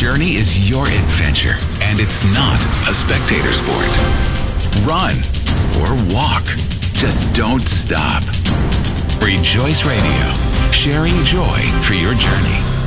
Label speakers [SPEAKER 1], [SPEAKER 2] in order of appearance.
[SPEAKER 1] journey is your adventure, and it's not a spectator sport. Run or walk. Just don't stop. Rejoice Radio, sharing joy for your journey.